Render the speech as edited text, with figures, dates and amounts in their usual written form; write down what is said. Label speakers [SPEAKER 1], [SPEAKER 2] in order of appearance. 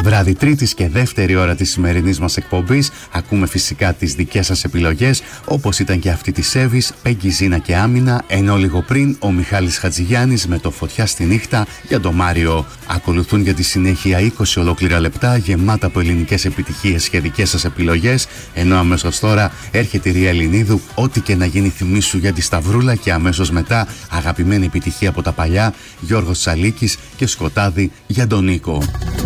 [SPEAKER 1] Βράδυ Τρίτης και δεύτερη ώρα της σημερινής μας εκπομπής ακούμε φυσικά τις δικές σας επιλογές, όπως ήταν και αυτή της Εύης, Πέγγι, Ζήνα και Άμυνα, ενώ λίγο πριν ο Μιχάλης Χατζηγιάννης με το Φωτιά στη νύχτα για τον Μάριο. Ακολουθούν για τη συνέχεια 20 ολόκληρα λεπτά γεμάτα από ελληνικές επιτυχίες και δικές σας επιλογές, ενώ αμέσως τώρα έρχεται η Ρία Ελληνίδου, ό,τι και να γίνει θυμίσου για τη Σταυρούλα, και αμέσως μετά αγαπημένη επιτυχία από τα παλιά, Γιώργος Τσαλίκης και Σκοτάδι για τον Νίκο.